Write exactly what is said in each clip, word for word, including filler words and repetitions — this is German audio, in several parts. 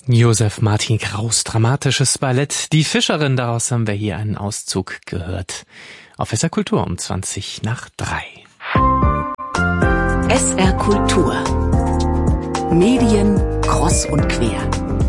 Josef Martin Kraus, dramatisches Ballett Die Fischerin, daraus haben wir hier einen Auszug gehört. Auf S R Kultur um zwanzig nach drei. S R Kultur. Medien kreuz und quer.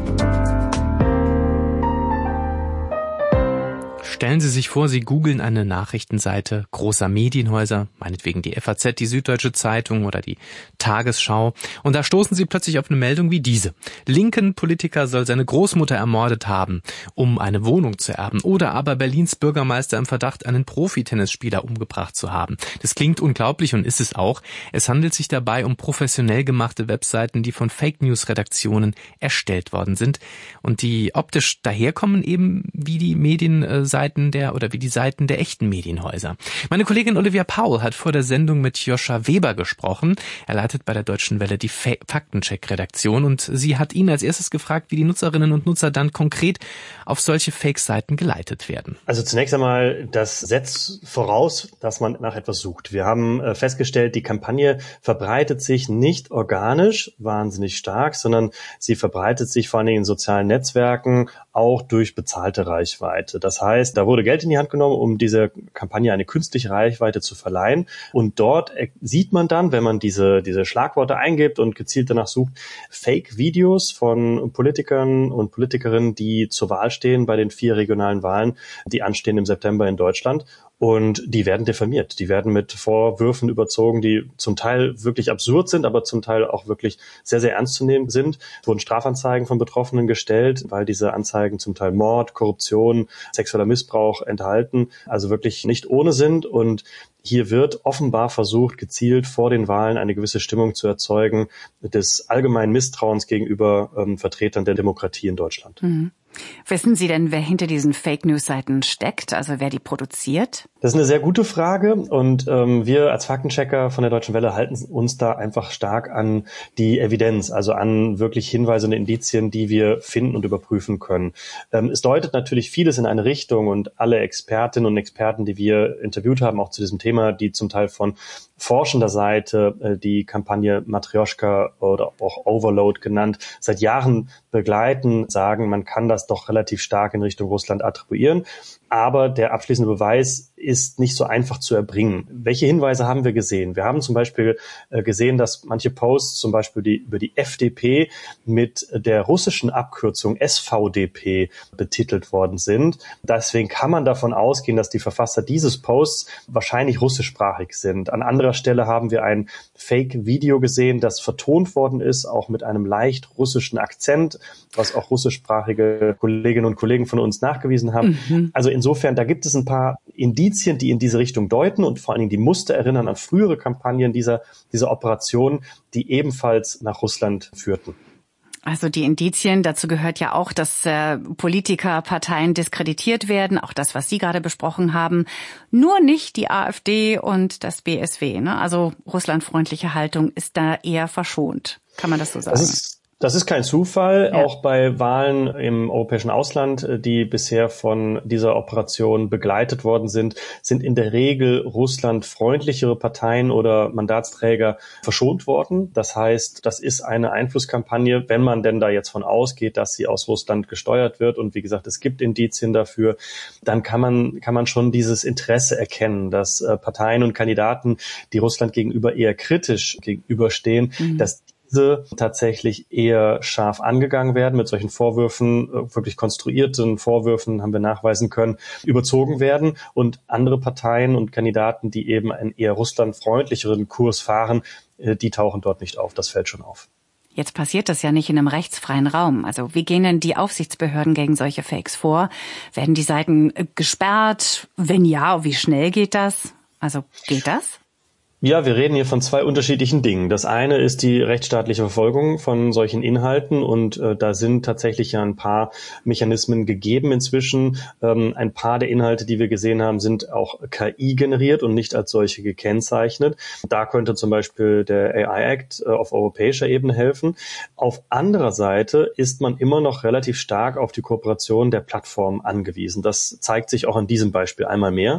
Stellen Sie sich vor, Sie googeln eine Nachrichtenseite großer Medienhäuser, meinetwegen die F A Z, die Süddeutsche Zeitung oder die Tagesschau, und da stoßen Sie plötzlich auf eine Meldung wie diese. Linken Politiker soll seine Großmutter ermordet haben, um eine Wohnung zu erben, oder aber Berlins Bürgermeister im Verdacht, einen Profitennisspieler umgebracht zu haben. Das klingt unglaublich und ist es auch. Es handelt sich dabei um professionell gemachte Webseiten, die von Fake-News-Redaktionen erstellt worden sind und die optisch daherkommen eben wie die Medienseiten der oder wie die Seiten der echten Medienhäuser. Meine Kollegin Olivia Paul hat vor der Sendung mit Joscha Weber gesprochen. Er leitet bei der Deutschen Welle die Faktencheck-Redaktion und sie hat ihn als erstes gefragt, wie die Nutzerinnen und Nutzer dann konkret auf solche Fake-Seiten geleitet werden. Also zunächst einmal, das setzt voraus, dass man nach etwas sucht. Wir haben festgestellt, die Kampagne verbreitet sich nicht organisch wahnsinnig stark, sondern sie verbreitet sich vor allen Dingen in sozialen Netzwerken, auch durch bezahlte Reichweite. Das heißt, da wurde Geld in die Hand genommen, um dieser Kampagne eine künstliche Reichweite zu verleihen. Und dort sieht man dann, wenn man diese, diese Schlagworte eingibt und gezielt danach sucht, Fake-Videos von Politikern und Politikerinnen, die zur Wahl stehen bei den vier regionalen Wahlen, die anstehen im September in Deutschland. Und die werden diffamiert, die werden mit Vorwürfen überzogen, die zum Teil wirklich absurd sind, aber zum Teil auch wirklich sehr, sehr ernst zu nehmen sind. Es wurden Strafanzeigen von Betroffenen gestellt, weil diese Anzeigen zum Teil Mord, Korruption, sexueller Missbrauch enthalten, also wirklich nicht ohne sind. Und hier wird offenbar versucht, gezielt vor den Wahlen eine gewisse Stimmung zu erzeugen des allgemeinen Misstrauens gegenüber ähm, Vertretern der Demokratie in Deutschland. Mhm. Wissen Sie denn, wer hinter diesen Fake-News-Seiten steckt, also wer die produziert? Das ist eine sehr gute Frage und ähm, wir als Faktenchecker von der Deutschen Welle halten uns da einfach stark an die Evidenz, also an wirklich Hinweise und Indizien, die wir finden und überprüfen können. Ähm, es deutet natürlich vieles in eine Richtung und alle Expertinnen und Experten, die wir interviewt haben, auch zu diesem Thema, die zum Teil von forschender Seite äh, die Kampagne Matrioschka oder auch Overload genannt, seit Jahren begleiten, sagen, man kann das doch relativ stark in Richtung Russland attribuieren. Aber der abschließende Beweis ist nicht so einfach zu erbringen. Welche Hinweise haben wir gesehen? Wir haben zum Beispiel gesehen, dass manche Posts zum Beispiel die, über die F D P mit der russischen Abkürzung S V D P betitelt worden sind. Deswegen kann man davon ausgehen, dass die Verfasser dieses Posts wahrscheinlich russischsprachig sind. An anderer Stelle haben wir ein Fake-Video gesehen, das vertont worden ist, auch mit einem leicht russischen Akzent, was auch russischsprachige Kolleginnen und Kollegen von uns nachgewiesen haben. Mhm. Also insofern, da gibt es ein paar Indizien, die in diese Richtung deuten und vor allen Dingen die Muster erinnern an frühere Kampagnen dieser, dieser Operation, die ebenfalls nach Russland führten. Also die Indizien, dazu gehört ja auch, dass äh, Politiker, Parteien diskreditiert werden, auch das, was Sie gerade besprochen haben. Nur nicht die AfD und das B S W, ne? Also russlandfreundliche Haltung ist da eher verschont. Kann man das so sagen? Das ist Das ist kein Zufall. Ja. Auch bei Wahlen im europäischen Ausland, die bisher von dieser Operation begleitet worden sind, sind in der Regel russlandfreundlichere Parteien oder Mandatsträger verschont worden. Das heißt, das ist eine Einflusskampagne, wenn man denn da jetzt von ausgeht, dass sie aus Russland gesteuert wird. Und wie gesagt, es gibt Indizien dafür. Dann kann man, kann man schon dieses Interesse erkennen, dass Parteien und Kandidaten, die Russland gegenüber eher kritisch gegenüberstehen, mhm. dass diese tatsächlich eher scharf angegangen werden, mit solchen Vorwürfen, wirklich konstruierten Vorwürfen, haben wir nachweisen können, überzogen werden und andere Parteien und Kandidaten, die eben einen eher russlandfreundlicheren Kurs fahren, die tauchen dort nicht auf. Das fällt schon auf. Jetzt passiert das ja nicht in einem rechtsfreien Raum. Also wie gehen denn die Aufsichtsbehörden gegen solche Fakes vor? Werden die Seiten gesperrt? Wenn ja, wie schnell geht das? Also geht das? Ja, wir reden hier von zwei unterschiedlichen Dingen. Das eine ist die rechtsstaatliche Verfolgung von solchen Inhalten und äh, da sind tatsächlich ja ein paar Mechanismen gegeben inzwischen. Ähm, ein paar der Inhalte, die wir gesehen haben, sind auch K I generiert und nicht als solche gekennzeichnet. Da könnte zum Beispiel der A I Act äh, auf europäischer Ebene helfen. Auf anderer Seite ist man immer noch relativ stark auf die Kooperation der Plattformen angewiesen. Das zeigt sich auch an diesem Beispiel einmal mehr.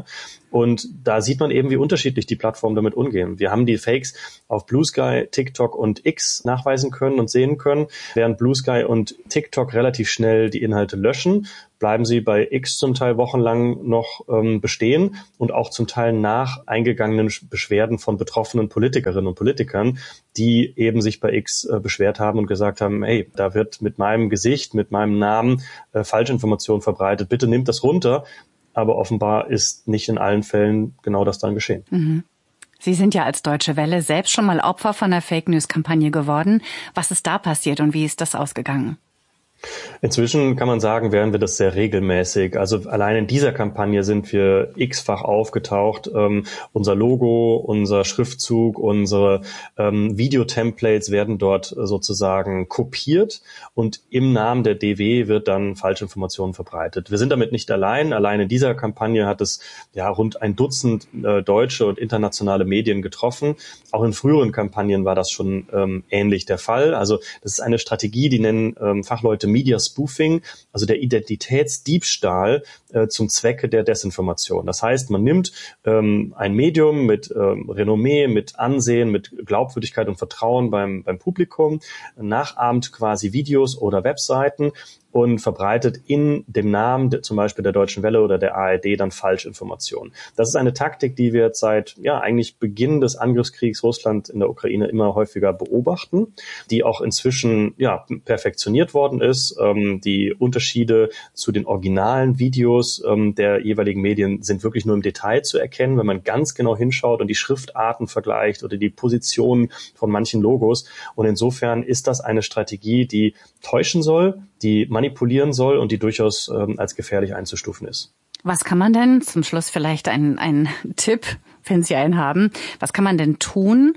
Und da sieht man eben, wie unterschiedlich die Plattformen damit umgehen. Wir haben die Fakes auf Blue Sky, TikTok und X nachweisen können und sehen können. Während Blue Sky und TikTok relativ schnell die Inhalte löschen, bleiben sie bei X zum Teil wochenlang noch ähm, bestehen und auch zum Teil nach eingegangenen Beschwerden von betroffenen Politikerinnen und Politikern, die eben sich bei X äh, beschwert haben und gesagt haben, hey, da wird mit meinem Gesicht, mit meinem Namen äh, Falschinformation verbreitet, bitte nimmt das runter. Aber offenbar ist nicht in allen Fällen genau das dann geschehen. Mhm. Sie sind ja als Deutsche Welle selbst schon mal Opfer von einer Fake-News-Kampagne geworden. Was ist da passiert und wie ist das ausgegangen? Inzwischen kann man sagen, wären wir das sehr regelmäßig. Also allein in dieser Kampagne sind wir x-fach aufgetaucht. Ähm, unser Logo, unser Schriftzug, unsere ähm, Videotemplates werden dort sozusagen kopiert und im Namen der D W wird dann Falschinformationen verbreitet. Wir sind damit nicht allein. Allein in dieser Kampagne hat es ja rund ein Dutzend äh, deutsche und internationale Medien getroffen. Auch in früheren Kampagnen war das schon ähm, ähnlich der Fall. Also das ist eine Strategie, die nennen ähm, Fachleute Media Spoofing, also der Identitätsdiebstahl äh, zum Zwecke der Desinformation. Das heißt, man nimmt ähm, ein Medium mit ähm, Renommee, mit Ansehen, mit Glaubwürdigkeit und Vertrauen beim, beim Publikum, nachahmt quasi Videos oder Webseiten und verbreitet in dem Namen de, zum Beispiel der Deutschen Welle oder der A R D dann Falschinformationen. Das ist eine Taktik, die wir seit ja eigentlich Beginn des Angriffskriegs Russland in der Ukraine immer häufiger beobachten, die auch inzwischen ja perfektioniert worden ist. Ähm, die Unterschiede zu den originalen Videos ähm, der jeweiligen Medien sind wirklich nur im Detail zu erkennen, wenn man ganz genau hinschaut und die Schriftarten vergleicht oder die Positionen von manchen Logos. Und insofern ist das eine Strategie, die täuschen soll, die manipulieren soll und die durchaus ähm, als gefährlich einzustufen ist. Was kann man denn, zum Schluss vielleicht ein, ein Tipp, wenn Sie einen haben, was kann man denn tun,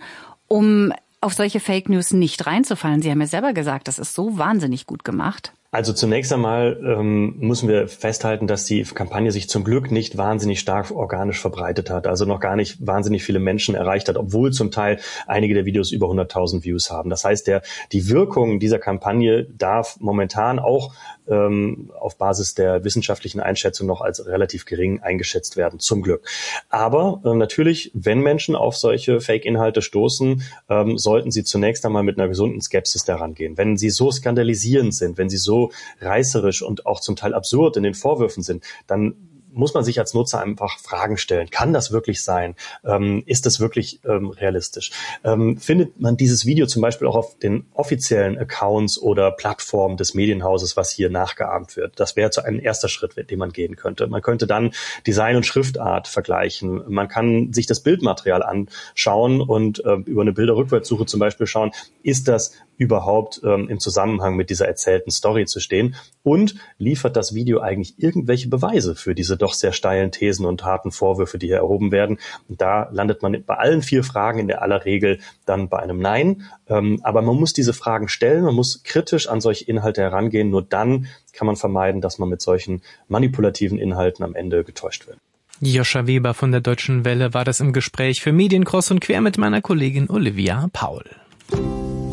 um auf solche Fake News nicht reinzufallen? Sie haben ja selber gesagt, das ist so wahnsinnig gut gemacht. Also zunächst einmal ähm, müssen wir festhalten, dass die Kampagne sich zum Glück nicht wahnsinnig stark organisch verbreitet hat, also noch gar nicht wahnsinnig viele Menschen erreicht hat, obwohl zum Teil einige der Videos über hunderttausend Views haben. Das heißt, der die Wirkung dieser Kampagne darf momentan auch ähm, auf Basis der wissenschaftlichen Einschätzung noch als relativ gering eingeschätzt werden, zum Glück. Aber äh, natürlich, wenn Menschen auf solche Fake-Inhalte stoßen, ähm, sollten sie zunächst einmal mit einer gesunden Skepsis daran gehen. Wenn sie so skandalisierend sind, wenn sie so reißerisch und auch zum Teil absurd in den Vorwürfen sind, dann muss man sich als Nutzer einfach Fragen stellen. Kann das wirklich sein? Ähm, ist das wirklich ähm, realistisch? Ähm, findet man dieses Video zum Beispiel auch auf den offiziellen Accounts oder Plattformen des Medienhauses, was hier nachgeahmt wird? Das wäre so ein erster Schritt, den man gehen könnte. Man könnte dann Design und Schriftart vergleichen. Man kann sich das Bildmaterial anschauen und äh, über eine Bilderrückwärtssuche zum Beispiel schauen, ist das überhaupt ähm, im Zusammenhang mit dieser erzählten Story zu stehen und liefert das Video eigentlich irgendwelche Beweise für diese doch sehr steilen Thesen und harten Vorwürfe, die hier erhoben werden. Und da landet man bei allen vier Fragen in der aller Regel dann bei einem Nein. Ähm, aber man muss diese Fragen stellen, man muss kritisch an solche Inhalte herangehen. Nur dann kann man vermeiden, dass man mit solchen manipulativen Inhalten am Ende getäuscht wird. Joscha Weber von der Deutschen Welle war das im Gespräch für Medien kreuz und quer mit meiner Kollegin Olivia Paul.